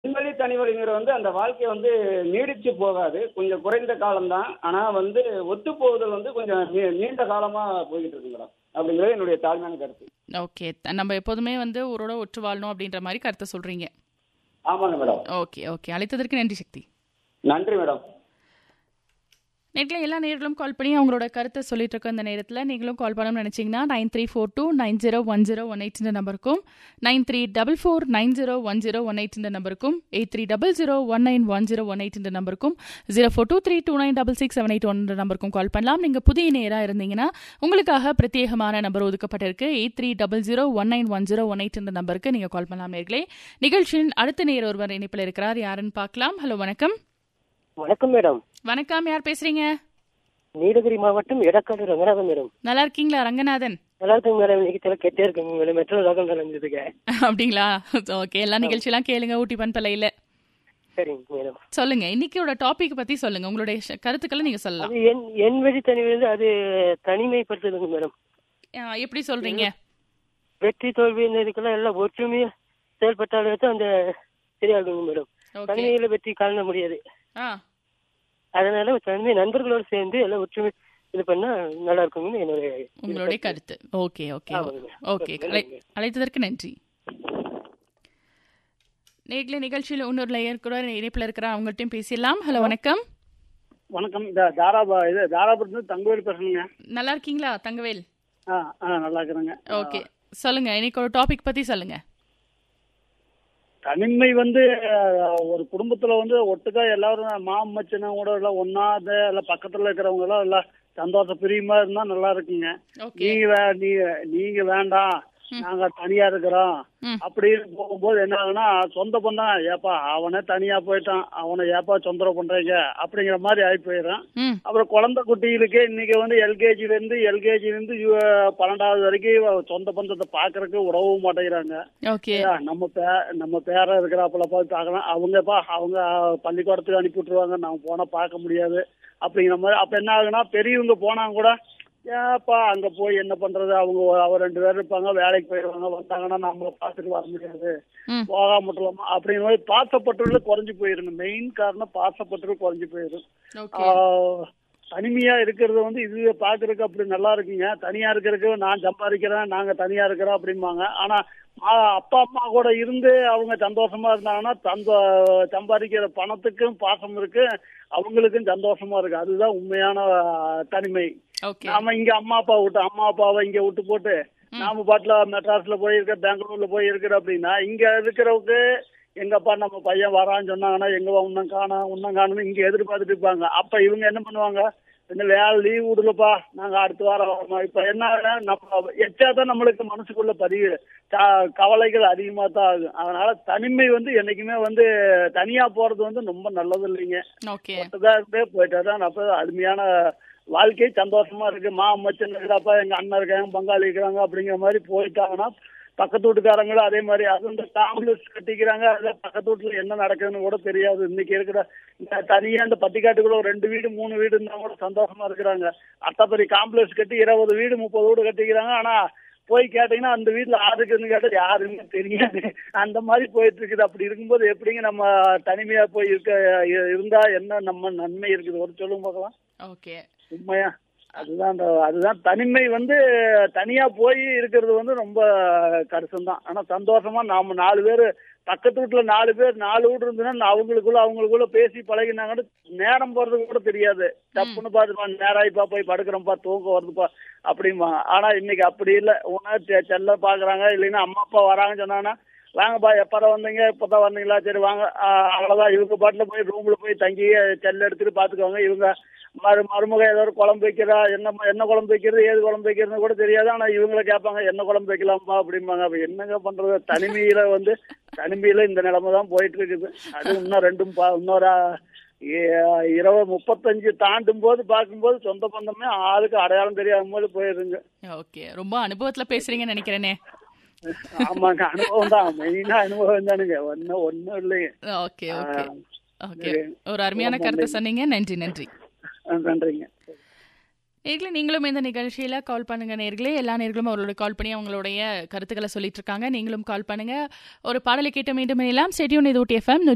நிம்மதி தனிவழிங்கிற அந்த வாழ்க்கை நீடிச்சு போகாது. கொஞ்சம் குறைந்த காலம்தான். ஆனா ஒத்து போகுதல் கொஞ்சம் நீண்ட காலமா போய்கிட்டு இருக்கு மேடம். அப்படிங்கிறது என்னுடைய தாழ்மையான கருத்து. ஓகே. நம்ம எப்போதுமே ஊரோட ஒற்று வாழணும் அப்படின்ற மாதிரி கருத்தை சொல்றீங்க. ஆமாங்க மேடம். Okay okay. அழைத்ததற்கு நன்றி சக்தி. நன்றி மேடம். நேரில் எல்லா நேர்களும் கால் பண்ணி அவங்களோட கருத்தை சொல்லிட்டு இருக்க இந்த நேரத்தில் நீங்களும் கால் பண்ணணும்னு நினச்சிங்கன்னா 9342901018 இந்த நம்பருக்கும் 9344901018 இந்த நம்பருக்கும் 8300191018 இந்த நம்பருக்கும் 0423296678 இந்த நம்பருக்கும் கால் பண்ணலாம். நீங்கள் புதிய நேராக இருந்தீங்கன்னா உங்களுக்காக பிரத்யேகமான நம்பர் ஒதுக்கப்பட்டிருக்கு 8300191018 இந்த நம்பருக்கு நீங்கள் கால் பண்ணலாம். நேர்களே, நிகழ்ச்சியின் அடுத்த நேர் ஒருவர் இணைப்பில் இருக்கிறார். யாருன்னு பார்க்கலாம். ஹலோ, வணக்கம். வணக்கம் மேடம். வணக்கம். யார் பேசுறீங்க? நீலகிரி மாவட்டம் எடக்காடு ரங்கநாதன் மேடம். நல்லா இருக்கீங்களா ரங்கநாதன்? நல்லா இருக்குங்க மேடம். இன்னைக்கு கேட்டே இருக்குங்க மேடம். மெட்ரோ ரகம் நடந்துருக்கு. அப்படிங்களா? ஓகே. எல்லா நிகழ்ச்சியெல்லாம் கேளுங்க ஊட்டி பண்பலையில. சரிங்க மேடம். சொல்லுங்க, இன்னைக்கோட டாபிக் பத்தி சொல்லுங்க. உங்களுடைய கருத்துக்களை நீங்க சொல்லலாம். என் வழி தனி அது தனிமைப்படுத்துதுங்க மேடம். எப்படி சொல்றீங்க? வெற்றி தோல்வி இதுக்கெல்லாம் எல்லாம் ஒற்றுமையா செயல்பட்டாலும் அந்த சரியாகுங்க மேடம். தனிமையில வெற்றி காண முடியாது. அதனால தனிமை நண்பர்களோடு சேர்ந்து எல்லாம் ஒற்றுமை இது பண்ணா நல்லா இருக்கும்னு உங்களுடைய கருத்து. Okay okay okay. அழைத்ததற்கு நன்றி. நேர்ல நிகழ்ச்சியில் இன்னொரு லேயர் கூட இணைப்பில் இருக்கிற அவங்கள்ட்டையும் பேசிடலாம். ஹலோ, வணக்கம். வணக்கம். தாராபுரத்துல தங்கவேல் பேசுறேங்க. நல்லா இருக்கீங்களா தங்கவேல்? நல்லா இருக்கிறேங்க. ஓகே, சொல்லுங்க. இன்னைக்கு ஒரு டாபிக் பத்தி சொல்லுங்க. தனிமை ஒரு குடும்பத்துல ஒட்டுக்கா எல்லாரும் மாமச்சனா கூட எல்லாம் ஒன்னாத எல்லாம் பக்கத்துல இருக்கிறவங்க எல்லாம் எல்லாம் சந்தோஷ பிரியமா இருந்தா நல்லா இருக்குங்க. நீங்க வேண்டாம், நாங்க தனியா இருக்கிறோம் அப்படின்னு போகும்போது என்ன ஆகுனா, சொந்த பண்ணா ஏப்பா அவனே தனியா போயிட்டான், அவனை ஏப்பா தொந்தரவு பண்றீங்க அப்படிங்கிற மாதிரி ஆகி போயிடும். அப்புறம் குழந்தை குட்டிகளுக்கு இன்னைக்கு எல்கேஜில இருந்து 12வது வரைக்கும் சொந்த பந்தத்தை பாக்குறதுக்கு உடவும் மாட்டேங்கிறாங்க. நம்ம பேர இருக்கிறாப்புல போய் பாக்கலாம், அவங்க பள்ளிக்கூடத்துக்கு அனுப்பி விட்டுருவாங்க, நம்ம போனா பார்க்க முடியாது அப்படிங்கிற மாதிரி. அப்ப என்ன ஆகுனா, பெரியவங்க போனா கூட ஏப்பா அங்க போய் என்ன பண்றது, அவர் 2 பேர் இருப்பாங்க, வேலைக்கு போயிடுவாங்க, வந்தாங்கன்னா நம்மள பாத்துட்டு வர முடியாது, போகாம விட்டுலாமா அப்படிங்கிற மாதிரி பாசப்பற்றுள்ள குறைஞ்சு போயிருங்க. மெயின் காரணம் பாசப்பற்று குறைஞ்சு போயிடும். தனிமையா இருக்கிறது இது பாக்குறதுக்கு அப்படி நல்லா இருக்குங்க. தனியா இருக்கிறதுக்கு நான் சம்பாதிக்கிறேன், நாங்க தனியா இருக்கிறோம் அப்படிம்பாங்க. ஆனா அப்பா அம்மா கூட இருந்து அவங்க சந்தோஷமா இருந்தாங்கன்னா சம்பாதிக்கிற பணத்துக்கும் பாசம் இருக்கு, அவங்களுக்கும் சந்தோஷமா இருக்கு. அதுதான் உண்மையான தனிமை. நாம இங்க அம்மா அப்பாவை இங்க விட்டு போட்டு நாம பாட்டுல மெட்ராஸ்ல போயிருக்க, பெங்களூர்ல போயிருக்கிற அப்படின்னா, இங்க இருக்கிறவங்க எங்கப்பா நம்ம பையன் வரான்னு சொன்னாங்கன்னா எங்க உன்னம் காணும் இங்க எதிர்பார்த்துட்டு இருப்பாங்க. அப்ப இவங்க என்ன பண்ணுவாங்க, வேலை லீவ் விடுலப்பா, நாங்க அடுத்த வாரம் வரோம். இப்ப என்ன நம்ம எச்சாதான் நம்மளுக்கு மனசுக்குள்ள பதிவு கவலைகள் அதிகமா தான் ஆகும். அதனால தனிமை என்னைக்குமே தனியா போறது ரொம்ப நல்லது இல்லைங்க. போயிட்டாதான் அப்ப அருமையான வாழ்க்கை சந்தோஷமா இருக்கு. அம்மச்சன் இருக்கிறப்ப எங்க அண்ணன் இருக்காங்க, பங்காளி இருக்கிறாங்க அப்படிங்கிற மாதிரி போயிட்டாங்கன்னா, பக்கத்து வீட்டுக்காரங்களும் அதே மாதிரி அது காம்ப்ளெக்ஸ் கட்டிக்கிறாங்க. அதுல பக்கத்து வீட்டுல என்ன நடக்குதுன்னு கூட தெரியாது. இன்னைக்கு இருக்கிற தனியா இந்த பட்டிக்காட்டுக்குள்ள 2 வீடு 3 வீடு இருந்தா கூட சந்தோஷமா இருக்கிறாங்க. அத்தப்படி காம்ப்ளெக்ஸ் கட்டி 20 வீடு 30 வீடு கட்டிக்கிறாங்க. ஆனா போய் கேட்டீங்கன்னா அந்த வீட்டுல ஆறுக்குன்னு கேட்டா யாருமே தெரியாது. அந்த மாதிரி போயிட்டு இருக்குது. அப்படி இருக்கும்போது எப்படிங்க நம்ம தனிமையா போய் இருந்தா என்ன நம்ம நன்மை இருக்குது ஒரு சொல்லுங்க பார்க்கலாம். உண்மையா அதுதான் தனிமை. தனியா போய் இருக்கிறது ரொம்ப கஷ்டம்தான். ஆனா சந்தோஷமா நாம 4 பேர் பக்கத்து வீட்டுல 4 வீடு இருந்ததுன்னா அவங்களுக்குள்ள பேசி பழகினாங்கன்னு நேரம் போறது கூட தெரியாது. தப்புன்னு பாத்துப்பா, நேராயிப்பா போய் படுக்கிறோம்ப்பா, தூக்கம் வருதுப்பா அப்படிமா. ஆனா இன்னைக்கு அப்படி இல்லை. செல்ல பாக்குறாங்க, இல்லைன்னா அம்மா அப்பா வராங்கன்னு சொன்னாங்கன்னா, வாங்கப்பா எப்பதான் வந்தீங்க, இப்பதான் வந்தீங்களா, சரி வாங்க, அவ்வளவுதான். இவங்க பாட்டுல போய் ரூம்ல போய் தங்கி செல்ல எடுத்துட்டு பாத்துக்குவாங்க. இவங்க மருமக ஏதோ ஒரு குழம்பு வைக்கிறா, என்ன குழம்பு வைக்கிறது, ஏது குழம்பு வைக்கிறதுன்னு கூட தெரியாது. ஆனா இவங்களை கேட்பாங்க, என்ன குழம்பு வைக்கலாமா அப்படிம்பாங்க. அப்ப என்னங்க பண்றது, தனிமையில இந்த நிலைமை தான் போயிட்டு இருக்குது. அது இன்னும் இன்னொரு 35 தாண்டும் போது பார்க்கும்போது சொந்த பந்தமே ஆளுக்கு அடையாளம் தெரியாத போது போயிருங்க. ரொம்ப அனுபவத்துல பேசுறீங்கன்னு நினைக்கிறேனே. ஆமாங்க, அனுபவம் தான், மெயினா அனுபவம் தானுங்க, ஒன்னும் இல்லைங்க. ஒரு அருமையான கருத்தை சொன்னீங்க. நன்றி. நன்றிங்க. நேர்களே, நீங்களும் இந்த நிகழ்ச்சியில கால் பண்ணுங்க. நேர்களே, எல்லா நேர்களும் அவர்களோட கால் பண்ணி அவங்களுடைய கருத்துக்களை சொல்லிட்டு இருக்காங்க. நீங்களும் கால் பண்ணுங்க. ஒரு பாடலை கேட்டு மீண்டும் இணையலாம். Stay tune. இது ஊட்டி FM